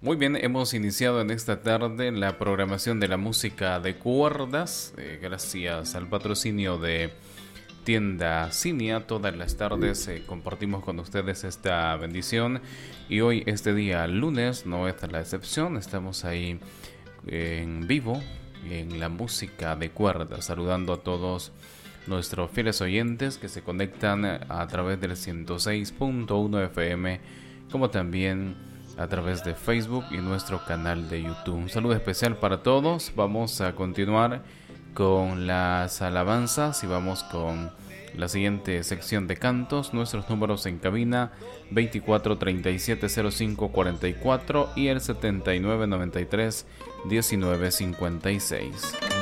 Muy bien, hemos iniciado en esta tarde la programación de la música de cuerdas, gracias al patrocinio de Tienda Cinia. Todas las tardes compartimos con ustedes esta bendición y hoy, este día lunes, no es la excepción. Estamos ahí en vivo en la música de cuerdas, saludando a todos nuestros fieles oyentes que se conectan a través del 106.1 FM, como también a través de Facebook y nuestro canal de YouTube. Un saludo especial para todos. Vamos a continuar con las alabanzas y vamos con la siguiente sección de cantos. Nuestros números en cabina: 24 37 05 44 y el 79 93 19 56.